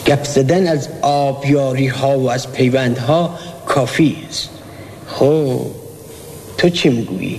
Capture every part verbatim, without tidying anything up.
گپ زدن از آبیاری ها و از پیوندها کافی است. خب تو چی میگویی؟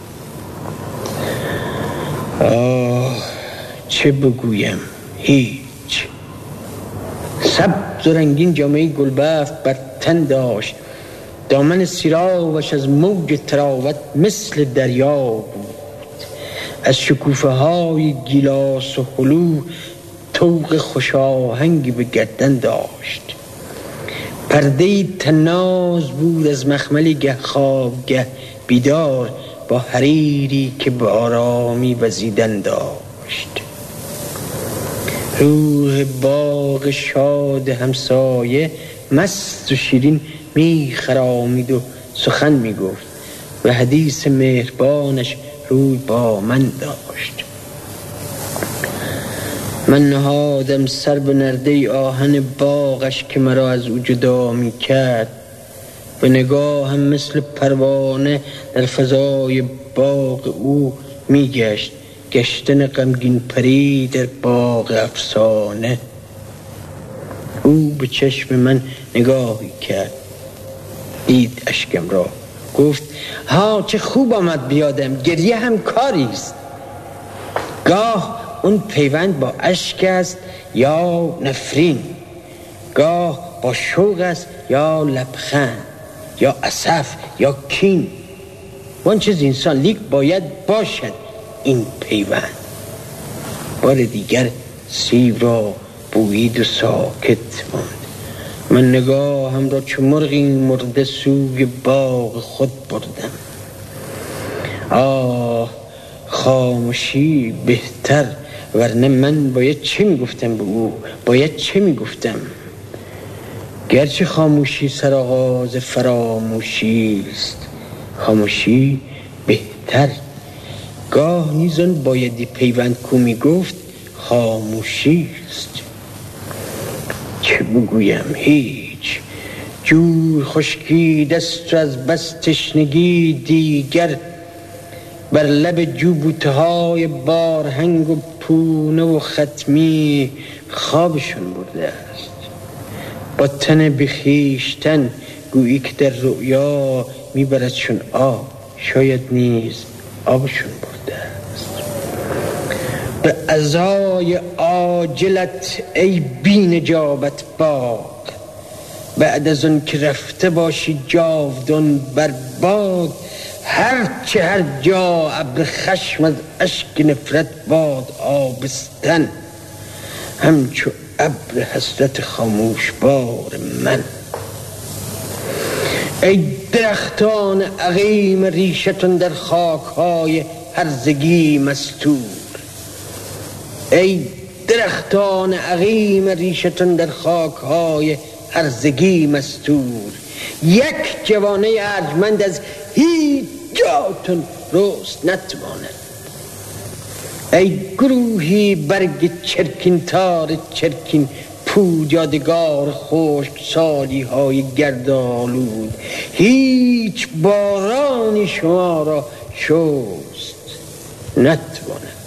آه چه بگویم؟ هیچ. سبز و رنگین جامعه گلبرف بر تن داشت، دامن سیراوش از موج تراوت مثل دریا بود. از شکوفه های گیلاس و هلو طوق خوشاهنگی به گردن داشت. پرده تناز بود از مخملی گه خواب گه بیدار، با حریری که به آرامی وزیدن داشت. روح باغ شاد همسایه مست و شیرین می خرامید و سخن می گفت و حدیث مهربانش روی با من داشت. من نهادم سر به نرده آهن باغش که مرا از او جدا می کرد. به نگاهم مثل پروانه در فضای باغ او می گشت، گشتن غمگین پری در باغ افسانه. او به چشم من نگاهی کرد، دید اشکم را، گفت ها چه خوب آمد بیادم، گریه هم کاری است. گاه اون پیوند با اشک است یا نفرین، گاه با شوق است یا لبخند یا اسف یا کین. وان چیز انسان لیک باید باشد این پیوند. بار دیگر سیب را بویید و ساکت ماند. من نگاهم را چو مرغی مرده سوی باغ خود بردم. آه خاموشی بهتر، ورنه من باید چه میگفتم به او؟ باید چه میگفتم؟ گرچه خاموشی سرآغاز فراموشی است، خاموشی بهتر. گاه نیزان بایدی پیوند کو میگفت خاموشی است. چه بگویم؟ هیچ. جوی خشکیده است و از بس تشنگی دیگر بر لب جو بوته‌های بارهنگ و پونه و ختمی خوابشون برده است. با تن بخیشتن گویی که در رؤیا میبردشون آب، شاید نیز آبشون برده است. به عزای عاجلت ای بی نجابت باغ، بعد از اون که رفته باشی جاودان بر باد، هر چه هر جا ابر خشم از اشک نفرت باد آبستن، همچو ابر حسرت خاموش بار من. ای درختان عقیم ریشتون در خاک‌های هرزگی مستور، ای درختان عقیم ریشتون در خاک‌های هرزگی مستور، یک جوانه ارجمند از هیچ جاتون رست نتواند. ای گروهی برگ چرکین تار چرکین پود، یادگار خشک سالی های گردآلود، هیچ بارانی شما را شست نتواند.